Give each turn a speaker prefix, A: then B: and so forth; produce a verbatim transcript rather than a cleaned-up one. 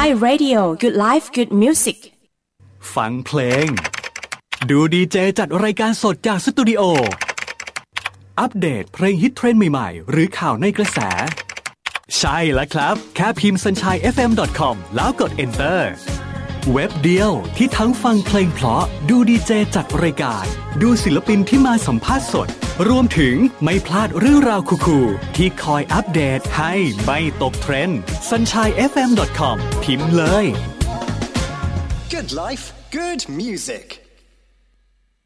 A: My Radio Good Life Good Music
B: ฟังเพลงดูดีเจจัดรายการสดจากสตูดิโออัปเดตเพลงฮิตเทรนด์ใหม่ๆหรือข่าวในกระแสใช่แล้วครับแค่พิมพ์ ซันชัย เอฟ เอ็ม ดอท คอม แล้วกด Enter เว็บเดียวที่ทั้งฟังเพลงเพราะดูดีเจจัดรายการดูศิลปินที่มาสัมภาษณ์สดรวมถึงไม่พลาดเรื่องราวคูลๆที่คอยอัปเดตให้ไม่ตกเทรนด์ ซันชัย เอฟ เอ็ม ดอท คอม พิมพ์เลย
C: Good life, good music